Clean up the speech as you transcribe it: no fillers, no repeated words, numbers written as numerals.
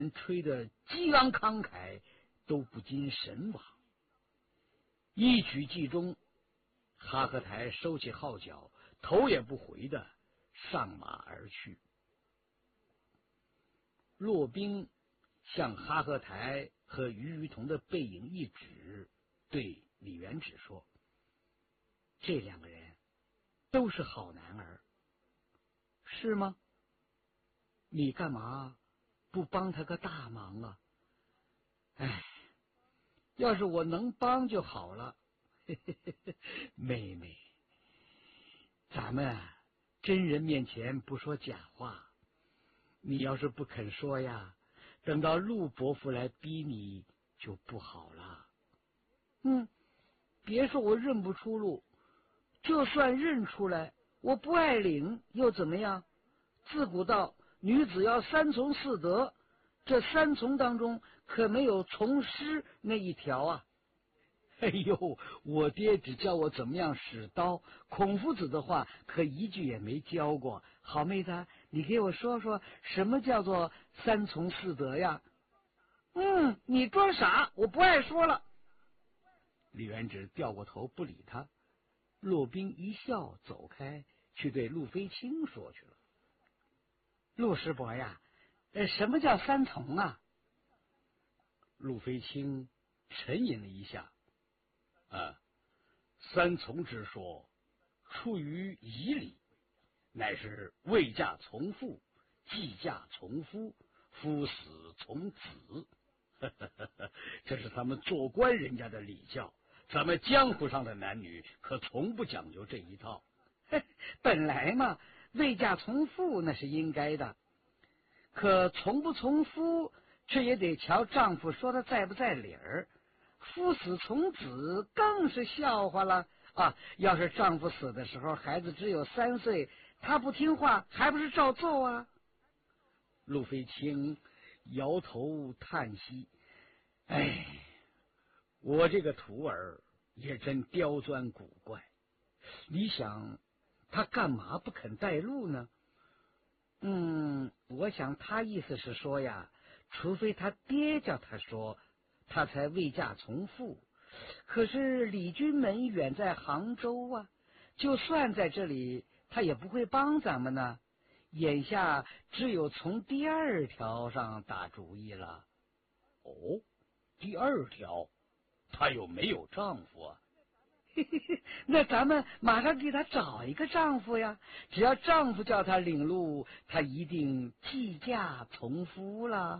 吹得激昂慷慨，都不禁神往。一曲既终，哈克台收起号角，头也不回的上马而去。骆宾向哈克台和于童的背影一指，对李元直说：“这两个人都是好男儿，是吗？你干嘛不帮他个大忙啊？哎，要是我能帮就好了。妹妹，咱们真人面前不说假话，你要是不肯说呀，等到陆伯父来逼你就不好了。别说我认不出路，就算认出来，我不爱领又怎么样？自古道女子要三从四德，这三从当中可没有从师那一条啊。哎呦，我爹只教我怎么样使刀，孔夫子的话可一句也没教过。好妹子，你给我说说什么叫做三从四德呀？你装傻，我不爱说了。李元直掉过头不理他。骆宾一笑走开，去对陆飞卿说去了。陆师伯呀，什么叫三从啊？陆飞卿沉吟了一下，三从之说出于仪礼，乃是未嫁从父，继嫁从夫，夫死从子。这是他们做官人家的礼教，咱们江湖上的男女可从不讲究这一套。本来嘛，未嫁从父那是应该的，可从不从夫，这也得瞧丈夫说的在不在理儿。夫死从子更是笑话了啊！要是丈夫死的时候孩子只有3岁，他不听话，还不是照揍啊？陆飞卿摇头叹息：“哎，我这个徒儿也真刁钻古怪。你想，他干嘛不肯带路呢？”我想他意思是说呀，除非他爹叫他说，他才未嫁从父。可是李军门远在杭州啊，就算在这里，他也不会帮咱们呢。眼下只有从第2条上打主意了。 哦，第2条，她有没有丈夫啊？ 那咱们马上给她找一个丈夫呀！只要丈夫叫她领路，她一定继嫁从夫了。